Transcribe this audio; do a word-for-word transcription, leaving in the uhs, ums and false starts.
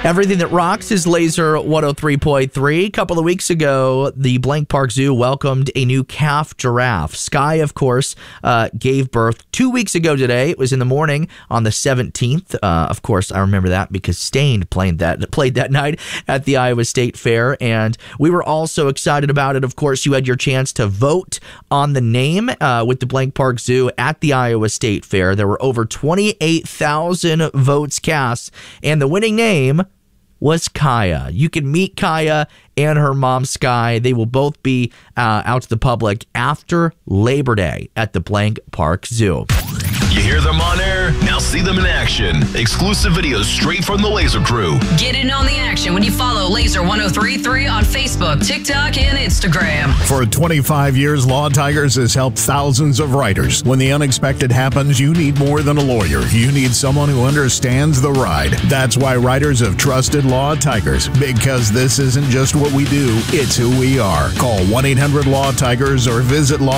Everything that rocks is Laser one oh three point three. A couple of weeks ago, the Blank Park Zoo welcomed a new calf giraffe. Sky, of course, uh, gave birth two weeks ago today. It was in the morning on the seventeenth. Uh, of course, I remember that because Stained played that, played that night at the Iowa State Fair, and we were all so excited about it. Of course, you had your chance to vote on the name uh, with the Blank Park Zoo at the Iowa State Fair. There were over twenty-eight thousand votes cast, and the winning name was Kaya. You can meet Kaya and her mom, Sky. They will both be uh, out to the public after Labor Day at the Blank Park Zoo. You hear them on air? Now see them in action. Exclusive videos straight from the Laser crew. Get in on the action when you follow Laser one oh three point three on Facebook, TikTok, and Instagram. For twenty-five years, Law Tigers has helped thousands of writers. When the unexpected happens, you need more than a lawyer. You need someone who understands the ride. That's why writers have trusted Law Tigers, because this isn't just what we do, it's who we are. Call one eight hundred law tigers or visit law